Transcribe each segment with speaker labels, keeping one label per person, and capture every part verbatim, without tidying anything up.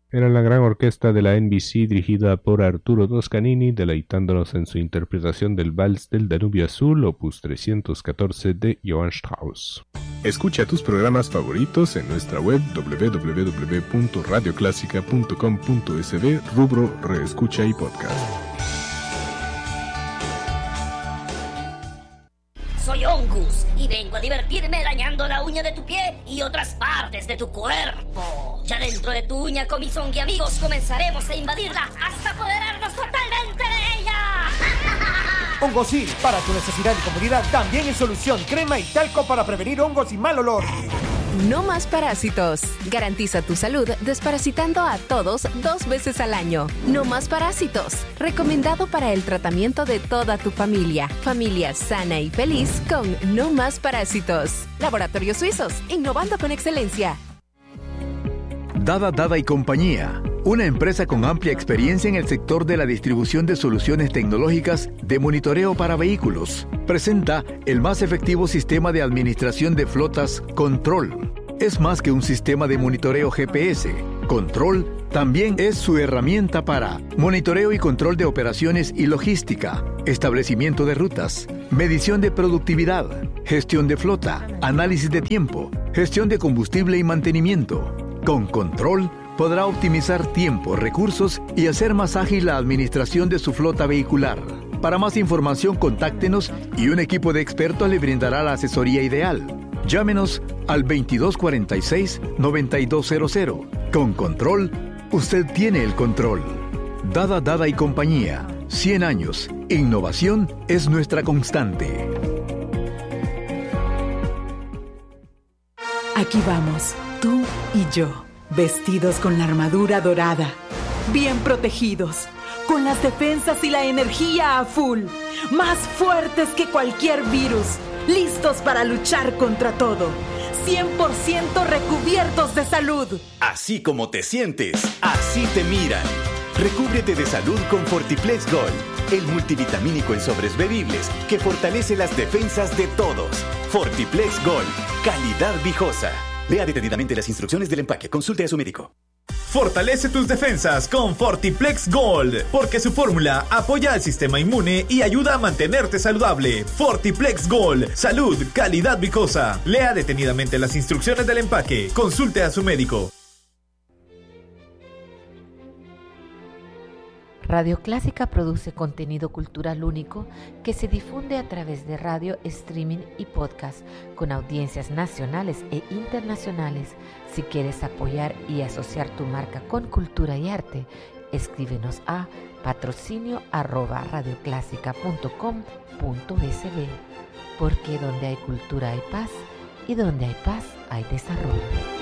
Speaker 1: Era la gran orquesta de la N B C dirigida por Arturo Toscanini, deleitándonos en su interpretación del Vals del Danubio Azul, opus trescientos catorce de Johann Strauss. Escucha tus programas favoritos en nuestra web doble u doble u doble u punto radio clásica punto com punto es de, rubro Reescucha y Podcast.
Speaker 2: Soy Ongus y vengo a divertirme dañando la uña de tu pie y otras partes de tu cuerpo. Ya dentro de tu uña, con mis ongi amigos, comenzaremos a invadirla hasta apoderarnos totalmente de ella.
Speaker 3: Hongosil, para tu necesidad y comodidad, también en solución, crema y talco para prevenir hongos y mal olor.
Speaker 4: No más parásitos. Garantiza tu salud desparasitando a todos dos veces al año. No más parásitos. Recomendado para el tratamiento de toda tu familia. Familia sana y feliz con No más parásitos. Laboratorios Suizos, innovando con excelencia.
Speaker 5: Dada Dada y Compañía, una empresa con amplia experiencia en el sector de la distribución de soluciones tecnológicas de monitoreo para vehículos, presenta el más efectivo sistema de administración de flotas, Control. Es más que un sistema de monitoreo G P S. Control también es su herramienta para monitoreo y control de operaciones y logística, establecimiento de rutas, medición de productividad, gestión de flota, análisis de tiempo, gestión de combustible y mantenimiento. Con Control podrá optimizar tiempo, recursos y hacer más ágil la administración de su flota vehicular. Para más información, contáctenos y un equipo de expertos le brindará la asesoría ideal. Llámenos al veintidós cuarenta y seis, noventa y dos cero cero. Con Control, usted tiene el control. Dada Dada y Compañía. cien años. Innovación es nuestra constante.
Speaker 6: Aquí vamos, tú y yo, vestidos con la armadura dorada, bien protegidos, con las defensas y la energía a full, más fuertes que cualquier virus, listos para luchar contra todo, cien por ciento recubiertos de salud.
Speaker 7: Así como te sientes, así te miran. Recúbrete de salud con Fortiplex Gold, el multivitamínico en sobres bebibles que fortalece las defensas de todos. Fortiplex Gold, calidad viejosa. Lea detenidamente las instrucciones del empaque. Consulte a su médico.
Speaker 8: Fortalece tus defensas con Fortiplex Gold, porque su fórmula apoya al sistema inmune y ayuda a mantenerte saludable. Fortiplex Gold, salud, calidad viejosa. Lea detenidamente las instrucciones del empaque. Consulte a su médico.
Speaker 9: Radio Clásica produce contenido cultural único que se difunde a través de radio, streaming y podcast con audiencias nacionales e internacionales. Si quieres apoyar y asociar tu marca con cultura y arte, escríbenos a patrocinio arroba radioclásica punto com punto es de, porque donde hay cultura hay paz y donde hay paz hay desarrollo.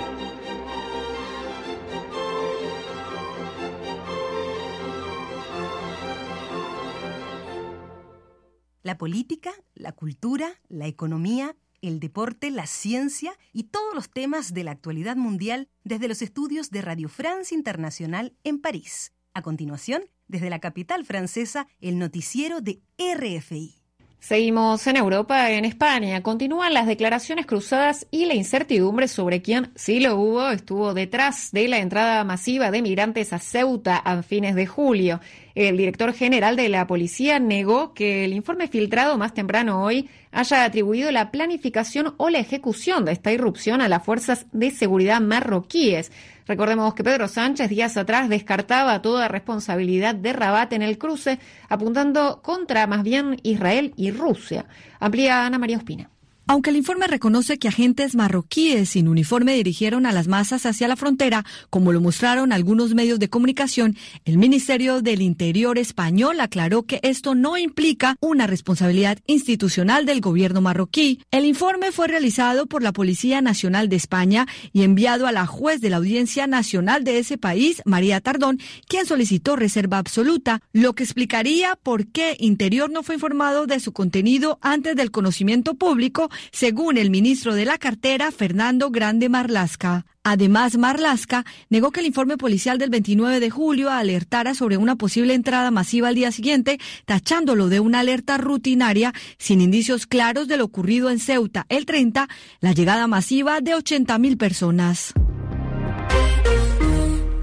Speaker 10: La política, la cultura, la economía, el deporte, la ciencia y todos los temas de la actualidad mundial desde los estudios de Radio France Internacional en París. A continuación, desde la capital francesa, el noticiero de R F I.
Speaker 11: Seguimos en Europa, en España. Continúan las declaraciones cruzadas y la incertidumbre sobre quién, si lo hubo, estuvo detrás de la entrada masiva de migrantes a Ceuta a fines de julio. El director general de la policía negó que el informe filtrado más temprano hoy haya atribuido la planificación o la ejecución de esta irrupción a las fuerzas de seguridad marroquíes. Recordemos que Pedro Sánchez días atrás descartaba toda responsabilidad de Rabat en el cruce, apuntando contra más bien Israel y Rusia. Amplía Ana María Ospina.
Speaker 12: Aunque el informe reconoce que agentes marroquíes sin uniforme dirigieron a las masas hacia la frontera, como lo mostraron algunos medios de comunicación, el Ministerio del Interior español aclaró que esto no implica una responsabilidad institucional del gobierno marroquí. El informe fue realizado por la Policía Nacional de España y enviado a la juez de la Audiencia Nacional de ese país, María Tardón, quien solicitó reserva absoluta, lo que explicaría por qué Interior no fue informado de su contenido antes del conocimiento público, según el ministro de la cartera, Fernando Grande Marlaska. Además, Marlaska negó que el informe policial del veintinueve de julio alertara sobre una posible entrada masiva al día siguiente, tachándolo de una alerta rutinaria sin indicios claros de lo ocurrido en Ceuta el treinta, la llegada masiva de ochenta mil personas.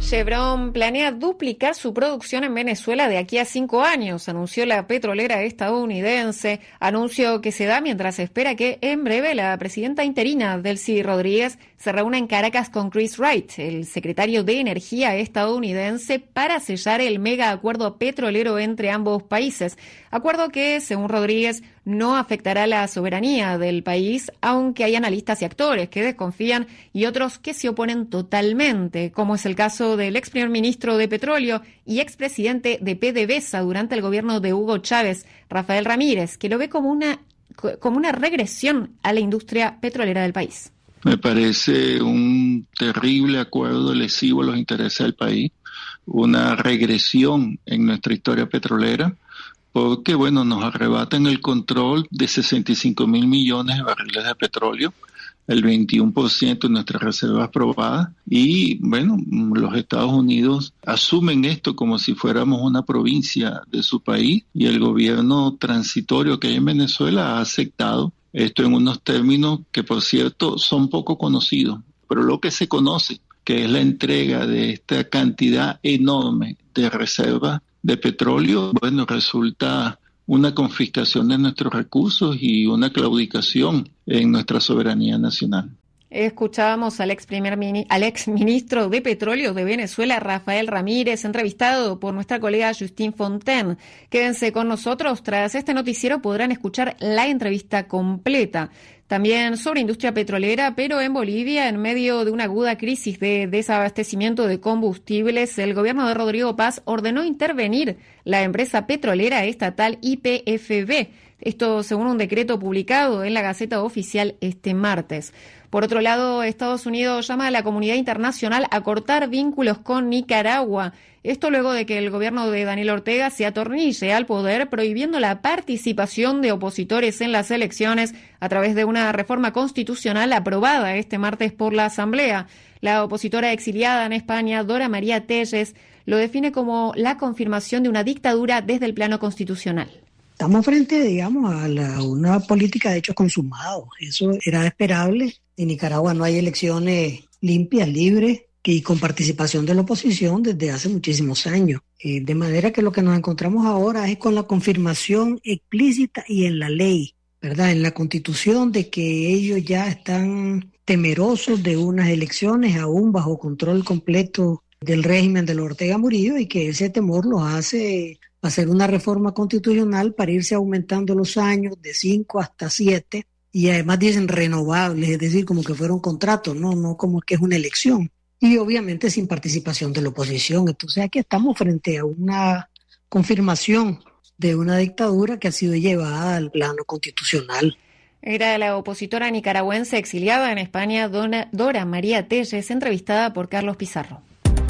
Speaker 11: Chevron planea duplicar su producción en Venezuela de aquí a cinco años, anunció la petrolera estadounidense, anuncio que se da mientras se espera que en breve la presidenta interina Delcy Rodríguez se reúna en Caracas con Chris Wright, el secretario de Energía estadounidense, para sellar el mega acuerdo petrolero entre ambos países, acuerdo que, según Rodríguez, no afectará la soberanía del país, aunque hay analistas y actores que desconfían y otros que se oponen totalmente, como es el caso del ex primer ministro de Petróleo y expresidente de PDVSA durante el gobierno de Hugo Chávez, Rafael Ramírez, que lo ve como una, como una regresión a la industria petrolera del país.
Speaker 13: Me parece un terrible acuerdo lesivo a los intereses del país, una regresión en nuestra historia petrolera, porque bueno, nos arrebatan el control de sesenta y cinco mil millones de barriles de petróleo, el veintiuno por ciento de nuestras reservas probadas, y bueno, los Estados Unidos asumen esto como si fuéramos una provincia de su país, y el gobierno transitorio que hay en Venezuela ha aceptado esto en unos términos que, por cierto, son poco conocidos, pero lo que se conoce, que es la entrega de esta cantidad enorme de reservas de petróleo, bueno, resulta una confiscación de nuestros recursos y una claudicación en nuestra soberanía nacional.
Speaker 11: Escuchábamos al ex primer mini, al ex ministro de Petróleo de Venezuela, Rafael Ramírez, entrevistado por nuestra colega Justine Fontaine. Quédense con nosotros, tras este noticiero podrán escuchar la entrevista completa. También sobre industria petrolera, pero en Bolivia, en medio de una aguda crisis de desabastecimiento de combustibles, el gobierno de Rodrigo Paz ordenó intervenir la empresa petrolera estatal Y P F B. Esto según un decreto publicado en la Gaceta Oficial este martes. Por otro lado, Estados Unidos llama a la comunidad internacional a cortar vínculos con Nicaragua. Esto luego de que el gobierno de Daniel Ortega se atornille al poder prohibiendo la participación de opositores en las elecciones a través de una reforma constitucional aprobada este martes por la Asamblea. La opositora exiliada en España, Dora María Telles, lo define como la confirmación de una dictadura desde el plano constitucional.
Speaker 14: Estamos frente, digamos, a la, una política de hechos consumados. Eso era esperable. En Nicaragua no hay elecciones limpias, libres y con participación de la oposición desde hace muchísimos años. Eh, de manera que lo que nos encontramos ahora es con la confirmación explícita y en la ley, ¿verdad? En la Constitución, de que ellos ya están temerosos de unas elecciones aún bajo control completo del régimen de Ortega Murillo, y que ese temor los hace hacer una reforma constitucional para irse aumentando los años de cinco hasta siete, y además dicen renovables, es decir, como que fuera un contrato, no, no como que es una elección, y obviamente sin participación de la oposición. Entonces aquí estamos frente a una confirmación de una dictadura que ha sido llevada al plano constitucional.
Speaker 11: Era la opositora nicaragüense exiliada en España, Dona, Dora María Telles, entrevistada por Carlos Pizarro.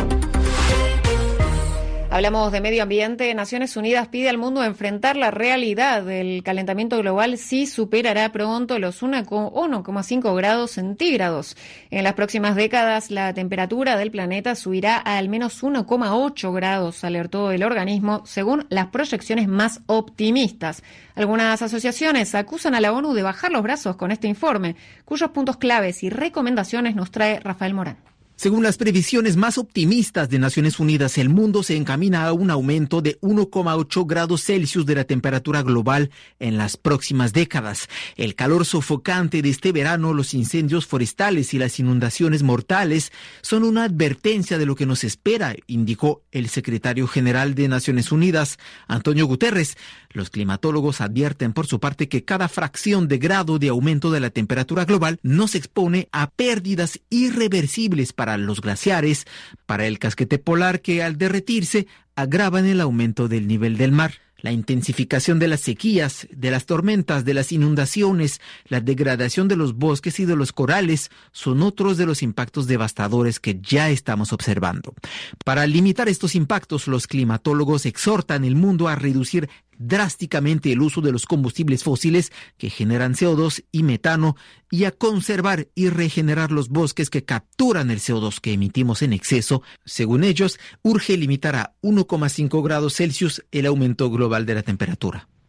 Speaker 11: Hablamos de medio ambiente. Naciones Unidas pide al mundo enfrentar la realidad del calentamiento global si superará pronto los uno coma cinco grados centígrados. En las próximas décadas, la temperatura del planeta subirá a al menos uno coma ocho grados, alertó el organismo, según las proyecciones más optimistas. Algunas asociaciones acusan a la ONU de bajar los brazos con este informe, cuyos puntos claves y recomendaciones nos trae Rafael Morán.
Speaker 15: Según las previsiones más optimistas de Naciones Unidas, el mundo se encamina a un aumento de uno coma ocho grados Celsius de la temperatura global en las próximas décadas. El calor sofocante de este verano, los incendios forestales y las inundaciones mortales son una advertencia de lo que nos espera, indicó el secretario general de Naciones Unidas, Antonio Guterres. Los climatólogos advierten por su parte que cada fracción de grado de aumento de la temperatura global nos expone a pérdidas irreversibles para los glaciares, para el casquete polar, que al derretirse agravan el aumento del nivel del mar. La intensificación de las sequías, de las tormentas, de las inundaciones, la degradación de los bosques y de los corales son otros de los impactos devastadores que ya estamos observando. Para limitar estos impactos, los climatólogos exhortan al mundo a reducir drásticamente el uso de los combustibles fósiles que generan C O dos y metano, y a conservar y regenerar los bosques que capturan el C O dos que emitimos en exceso. Según ellos, urge limitar a uno coma cinco grados Celsius el aumento global de la temperatura.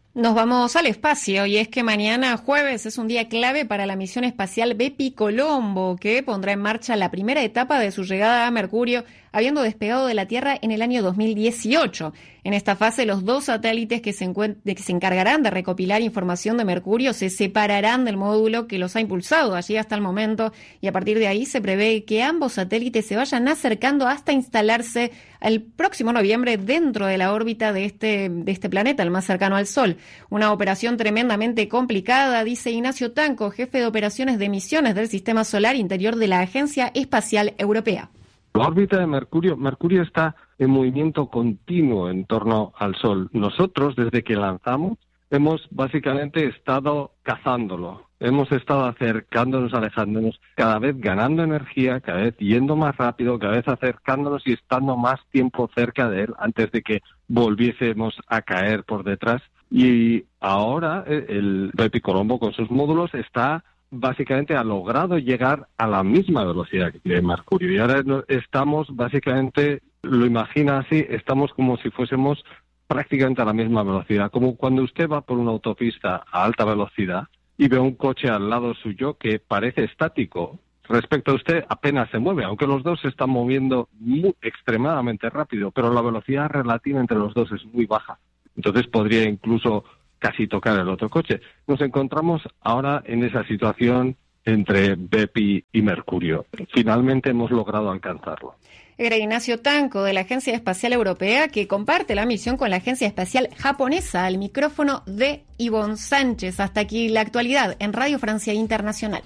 Speaker 11: Nos vamos al espacio y es que mañana jueves es un día clave para la misión espacial Bepi Colombo, que pondrá en marcha la primera etapa de su llegada a Mercurio, habiendo despegado de la Tierra en el año dos mil dieciocho. En esta fase, los dos satélites que se, encuent- de que se encargarán de recopilar información de Mercurio se separarán del módulo que los ha impulsado allí hasta el momento, y a partir de ahí se prevé que ambos satélites se vayan acercando hasta instalarse el próximo noviembre dentro de la órbita de este, de este planeta, el más cercano al Sol. Una operación tremendamente complicada, dice Ignacio Tanco, jefe de operaciones de misiones del Sistema Solar Interior de la Agencia Espacial Europea.
Speaker 16: La órbita de Mercurio, Mercurio está en movimiento continuo en torno al Sol. Nosotros, desde que lanzamos, hemos básicamente estado cazándolo. Hemos estado acercándonos, alejándonos, cada vez ganando energía, cada vez yendo más rápido, cada vez acercándonos y estando más tiempo cerca de él antes de que volviésemos a caer por detrás. Y ahora el Bepi Colombo con sus módulos está básicamente ha logrado llegar a la misma velocidad que Mercurio. Y ahora estamos básicamente, lo imagina así, estamos como si fuésemos prácticamente a la misma velocidad. Como cuando usted va por una autopista a alta velocidad y ve un coche al lado suyo que parece estático. Respecto a usted, apenas se mueve, aunque los dos se están moviendo muy, extremadamente rápido, pero la velocidad relativa entre los dos es muy baja. Entonces podría incluso casi tocar el otro coche. Nos encontramos ahora en esa situación entre Bepi y Mercurio. Finalmente hemos logrado alcanzarlo.
Speaker 11: Era Ignacio Tanco, de la Agencia Espacial Europea, que comparte la misión con la Agencia Espacial Japonesa, al micrófono de Ivonne Sánchez. Hasta aquí la actualidad en Radio Francia Internacional.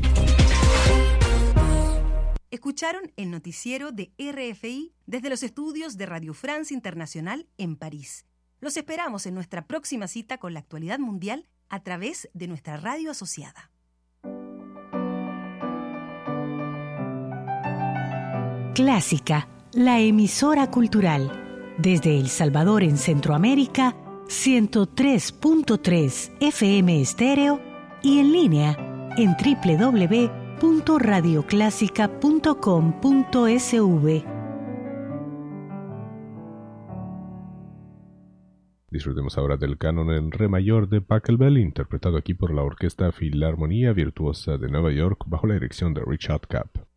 Speaker 10: Escucharon el noticiero de R F I desde los estudios de Radio France Internacional en París. Los esperamos en nuestra próxima cita con la actualidad mundial a través de nuestra radio asociada.
Speaker 17: Clásica, la emisora cultural. Desde El Salvador en Centroamérica, ciento tres punto tres F M estéreo y en línea en doble u doble u doble u punto radio clásica punto com punto es ve.
Speaker 1: Disfrutemos ahora del canon en re mayor de Pachelbel, interpretado aquí por la Orquesta Filarmonía Virtuosa de Nueva York bajo la dirección de Richard Kapp.